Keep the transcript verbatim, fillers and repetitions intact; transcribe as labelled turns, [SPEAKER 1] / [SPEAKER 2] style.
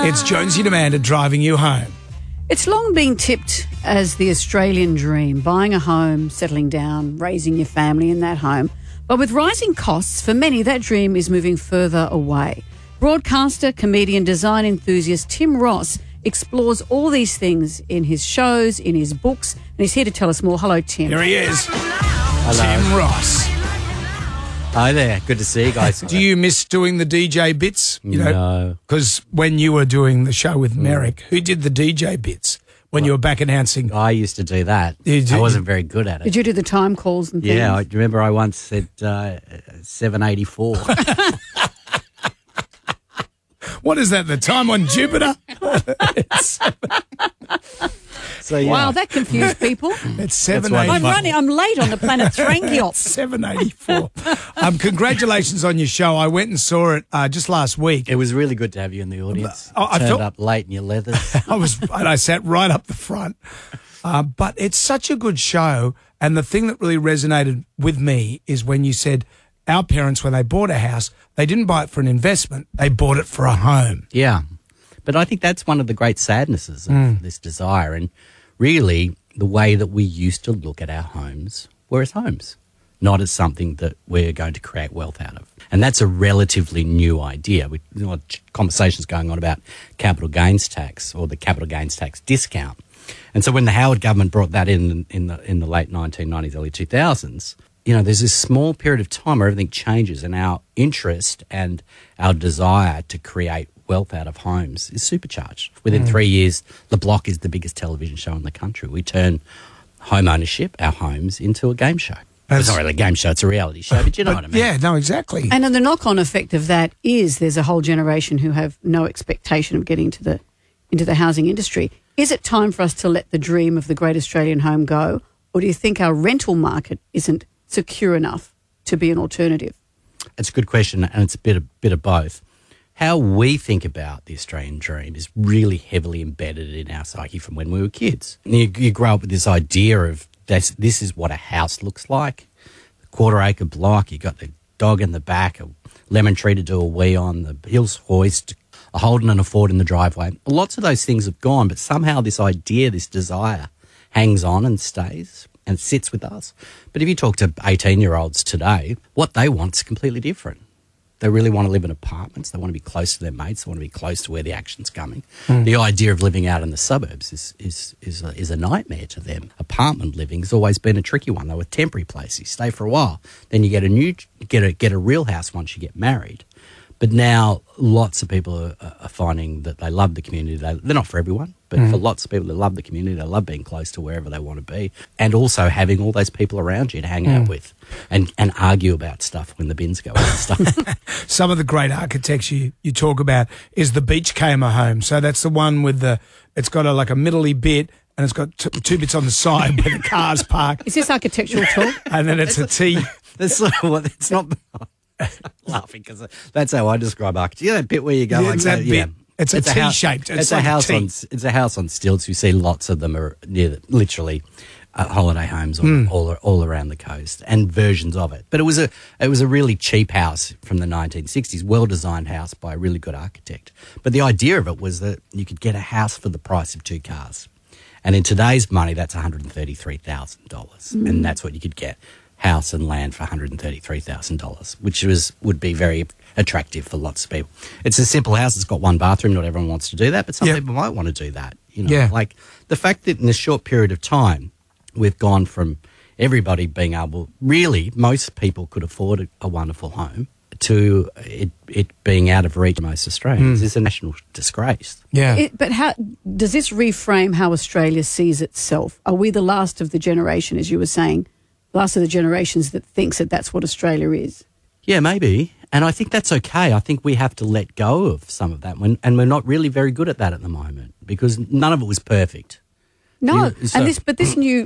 [SPEAKER 1] It's Jonesy Demanda driving you home.
[SPEAKER 2] It's long been tipped as the Australian dream, buying a home, settling down, raising your family in that home. But with rising costs, for many, that dream is moving further away. Broadcaster, comedian, design enthusiast Tim Ross explores all these things in his shows, in his books, and he's here to tell us more. Hello, Tim.
[SPEAKER 1] Here he is.
[SPEAKER 3] Hello.
[SPEAKER 1] Tim Ross.
[SPEAKER 3] Hi there. Good to see you guys.
[SPEAKER 1] Do you miss doing the D J bits? You know,
[SPEAKER 3] No.
[SPEAKER 1] because when you were doing the show with Merrick, who did the D J bits when you were back announcing?
[SPEAKER 3] I used to do that.
[SPEAKER 1] You did-
[SPEAKER 3] I wasn't very good at it.
[SPEAKER 2] Did you do the time calls and things?
[SPEAKER 3] Yeah, I remember I once said uh, seven eighty-four.
[SPEAKER 1] What is that, the time on Jupiter?
[SPEAKER 3] So yeah.
[SPEAKER 2] Wow, that confused people.
[SPEAKER 1] It's seven
[SPEAKER 3] why-
[SPEAKER 2] I'm
[SPEAKER 1] eighty-four.
[SPEAKER 2] running. I'm late on the planet Thrankiop.
[SPEAKER 1] seven eighty-four. Um, congratulations on your show. I went and saw it uh, just last week.
[SPEAKER 3] It was really good to have you in the audience.
[SPEAKER 1] Oh, I
[SPEAKER 3] Turned
[SPEAKER 1] felt-
[SPEAKER 3] up late in your leathers.
[SPEAKER 1] I was, and I sat right up the front. Uh, but it's such a good show. And the thing that really resonated with me is when you said our parents, when they bought a house, they didn't buy it for an investment. They bought it for a home.
[SPEAKER 3] Yeah. But I think that's one of the great sadnesses of this desire. And really, the way that we used to look at our homes were as homes, not as something that we're going to create wealth out of. And that's a relatively new idea. We, you know, conversations going on about capital gains tax or the capital gains tax discount. And so when the Howard government brought that in in the in the late nineteen nineties, early two thousands, you know, there's this small period of time where everything changes, and our interest and our desire to create wealth out of homes is supercharged. Within mm. three years, The Block is the biggest television show in the country. We turn home ownership, our homes, into a game show.
[SPEAKER 1] That's-
[SPEAKER 3] It's not really a game show, it's a reality show, but you know
[SPEAKER 1] But
[SPEAKER 3] what I mean.
[SPEAKER 1] Yeah, no, exactly.
[SPEAKER 2] And then the knock-on effect of that is there's a whole generation who have no expectation of getting to the into the housing industry. Is it time for us to let the dream of the great Australian home go, or do you think our rental market isn't secure enough to be an alternative?
[SPEAKER 3] It's a good question, and it's a bit of, bit of both. How we think about the Australian dream is really heavily embedded in our psyche from when we were kids. You, you grow up with this idea of this, this is what a house looks like. A quarter acre block, you got the dog in the back, a lemon tree to do a wee on, the Hills hoist, a Holden and a Ford in the driveway. Lots of those things have gone, but somehow this idea, this desire hangs on and stays and sits with us. But if you talk to eighteen-year-olds today, what they want is completely different. They really want to live in apartments. They want to be close to their mates. They want to be close to where the action's coming. Mm. The idea of living out in the suburbs is is is a, is a nightmare to them. Apartment living has always been a tricky one. They were temporary places. You stay for a while, then you get a new get a get a real house once you get married. But now lots of people are, are finding that they love the community. They, they're not for everyone, but mm. for lots of people that love the community, they love being close to wherever they want to be, and also having all those people around you to hang mm. out with and, and argue about stuff when the bins go out and stuff.
[SPEAKER 1] Some of the great architecture you, you talk about is the Beachcomber home. So that's the one with the, it's got a, like a middly bit, and it's got t- two bits on the side where the cars park.
[SPEAKER 2] Is this architectural talk?
[SPEAKER 1] And then it's a T.
[SPEAKER 3] That's sort of what, it's not... laughing because that's how I describe architecture. You know that bit where you go
[SPEAKER 1] Yeah,
[SPEAKER 3] like
[SPEAKER 1] it's that
[SPEAKER 3] that,
[SPEAKER 1] bit.
[SPEAKER 3] yeah.
[SPEAKER 1] It's a
[SPEAKER 3] a house-
[SPEAKER 1] T-shaped. It's
[SPEAKER 3] It's,
[SPEAKER 1] like
[SPEAKER 3] a
[SPEAKER 1] a
[SPEAKER 3] house
[SPEAKER 1] T.
[SPEAKER 3] on. It's a house on stilts. You see lots of them are near, the, literally, uh, holiday homes all,
[SPEAKER 1] Mm.
[SPEAKER 3] all all around the coast, and versions of it. But it was a it was a really cheap house from the nineteen sixties, well designed house by a really good architect. But the idea of it was that you could get a house for the price of two cars, and in today's money, that's one hundred and thirty three thousand dollars,
[SPEAKER 2] Mm.
[SPEAKER 3] and that's what you could get. House and land for one hundred and thirty-three thousand dollars, which was would be very attractive for lots of people. It's a simple house. It's got one bathroom. Not everyone wants to do that, but some
[SPEAKER 1] Yep.
[SPEAKER 3] people might want to do that. You know,
[SPEAKER 1] Yeah.
[SPEAKER 3] like the fact that in a short period of time, we've gone from everybody being able, really, most people could afford a, a wonderful home, to it, it being out of reach of most Australians.
[SPEAKER 1] Mm.
[SPEAKER 3] It's a national disgrace.
[SPEAKER 1] Yeah.
[SPEAKER 2] It, but how does this reframe how Australia sees itself? Are we the last of the generation, as you were saying, last of the generations that thinks that that's what Australia is?
[SPEAKER 3] Yeah, maybe. And I think that's okay. I think we have to let go of some of that. When, and we're not really very good at that at the moment because none of it was perfect.
[SPEAKER 2] No,
[SPEAKER 3] You- so-
[SPEAKER 2] and this, but this new